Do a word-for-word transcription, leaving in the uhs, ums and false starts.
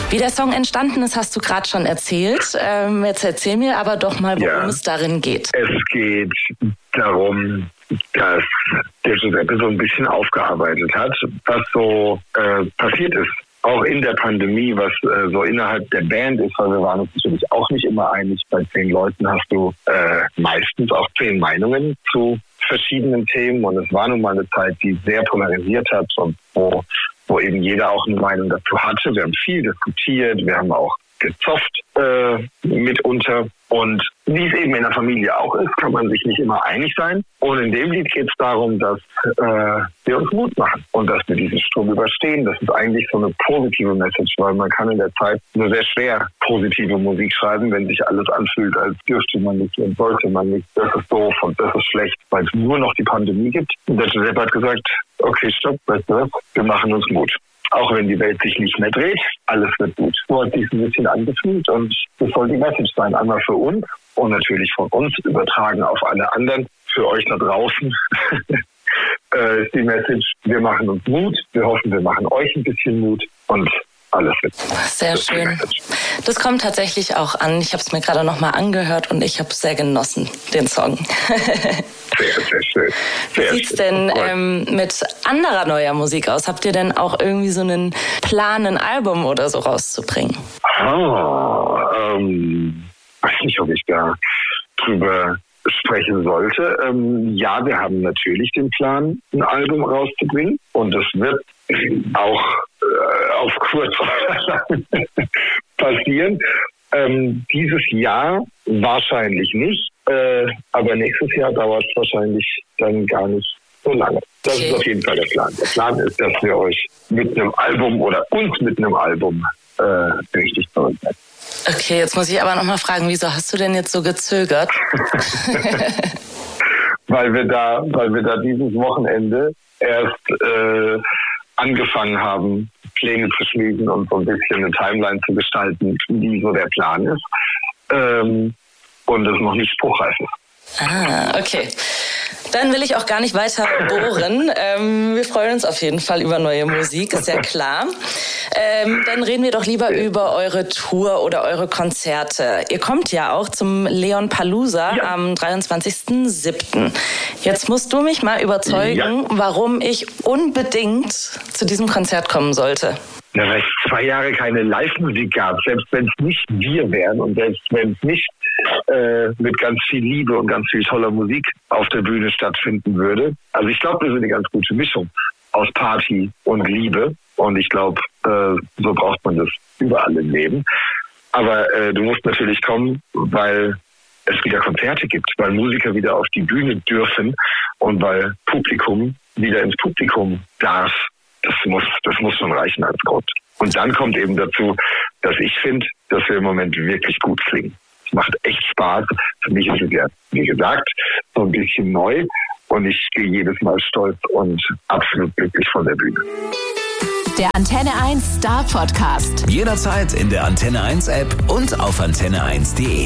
Wie der Song entstanden ist, hast du gerade schon erzählt. Ähm, jetzt erzähl mir aber doch mal, worum ja, es darin geht. Es geht darum, dass der Giuseppe so ein bisschen aufgearbeitet hat, was so äh, passiert ist. Auch in der Pandemie, was äh, so innerhalb der Band ist, weil wir waren uns natürlich auch nicht immer einig. Bei zehn Leuten hast du äh, meistens auch zehn Meinungen zu verschiedenen Themen. Und es war nun mal eine Zeit, die sehr polarisiert hat und wo, wo eben jeder auch eine Meinung dazu hatte. Wir haben viel diskutiert, wir haben auch gezofft äh, mitunter. Und wie es eben in der Familie auch ist, kann man sich nicht immer einig sein. Und in dem Lied geht es darum, dass äh, wir uns Mut machen und dass wir diesen Sturm überstehen. Das ist eigentlich so eine positive Message, weil man kann in der Zeit nur sehr schwer positive Musik schreiben, wenn sich alles anfühlt, als dürfte man nicht und sollte man nicht. Das ist doof und das ist schlecht, weil es nur noch die Pandemie gibt. Und der Giuseppe hat gesagt, okay, stopp, weißt du was, wir machen uns Mut. Auch wenn die Welt sich nicht mehr dreht, alles wird gut. So hat sich ein bisschen angefühlt und das soll die Message sein. Einmal für uns und natürlich von uns übertragen auf alle anderen. Für euch da draußen äh, ist die Message, wir machen uns Mut. Wir hoffen, wir machen euch ein bisschen Mut und alles wird gut. Sehr das schön. Das kommt tatsächlich auch an. Ich habe es mir gerade nochmal angehört und ich habe sehr genossen, den Song. Sehr, sehr schön. Sehr Wie sieht's denn ähm, mit anderer neuer Musik aus? Habt ihr denn auch irgendwie so einen Plan, ein Album oder so rauszubringen? Ah, ähm, weiß nicht, ob ich da drüber sprechen sollte. Ähm, ja, wir haben natürlich den Plan, ein Album rauszubringen und das wird auch äh, auf kurz oder lang passieren. Ähm, dieses Jahr wahrscheinlich nicht, äh, aber nächstes Jahr dauert es wahrscheinlich dann gar nicht so lange. Das okay. ist auf jeden Fall der Plan. Der Plan ist, dass wir euch mit einem Album oder uns mit einem Album äh, richtig zurücksetzen. Okay, jetzt muss ich aber nochmal fragen, wieso hast du denn jetzt so gezögert? weil wir da, weil wir da dieses Wochenende erst äh, angefangen haben, Pläne zu schmieden und so ein bisschen eine Timeline zu gestalten, wie so der Plan ist. Ähm, und es noch nicht spruchreif ist. Ah, okay. Dann will ich auch gar nicht weiter bohren. ähm, wir freuen uns auf jeden Fall über neue Musik, ist ja klar. Ähm, dann reden wir doch lieber über eure Tour oder eure Konzerte. Ihr kommt ja auch zum Leon Palooza ja. am dreiundzwanzigsten siebten Jetzt musst du mich mal überzeugen, ja. warum ich unbedingt zu diesem Konzert kommen sollte. Ja, weil es zwei Jahre keine Live-Musik gab, selbst wenn es nicht wir wären und selbst wenn es nicht äh, mit ganz viel Liebe und ganz viel toller Musik auf der Bühne stattfinden würde. Also ich glaube, wir sind eine ganz gute Mischung aus Party und Liebe und ich glaube, äh, so braucht man das überall im Leben. Aber äh, du musst natürlich kommen, weil es wieder Konzerte gibt, weil Musiker wieder auf die Bühne dürfen und weil Publikum wieder ins Publikum darf. Das muss, das muss schon reichen als Grund. Und dann kommt eben dazu, dass ich finde, dass wir im Moment wirklich gut klingen. Es macht echt Spaß. Für mich ist es ja, wie gesagt, so ein bisschen neu. Und ich gehe jedes Mal stolz und absolut glücklich von der Bühne. Der Antenne eins Star Podcast. Jederzeit in der Antenne eins App und auf antenne eins punkt de.